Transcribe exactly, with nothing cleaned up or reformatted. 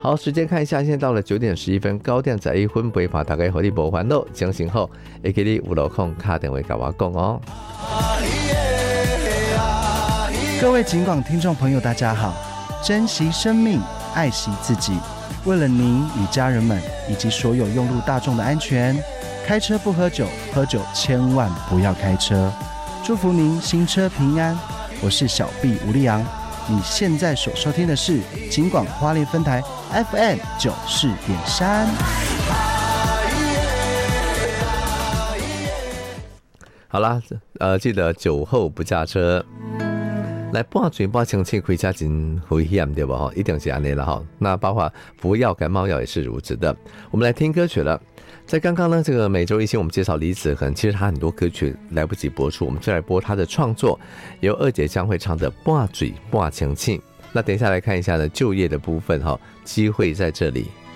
好，时间看一下，现在到了九点十一分，高点在一分陪伴大家和你无烦恼，精神好，会给你有路空打电话跟我讲哦。 各位警广听众朋友，大家好，珍惜生命，爱惜自己。为了您与家人们以及所有用路大众的安全，开车不喝酒，喝酒千万不要开车。祝福您行车平安。我是小弟吴立阳。你现在所收听的是警广花莲分台 F M 九四点三。 好啦，呃，记得酒后不驾车。来半醉半清醒开车真危险，对吧？一定是这样了哈。那包括服药感冒药也是如此的。我们来听歌曲了。在刚刚呢，这个每周一星我们介绍李子恒，其实他很多歌曲来不及播出，我们就来播他的创作，由二姐将会唱的《半醉半清醒》。那等一下来看一下呢，就业的部分哈，机会在这里。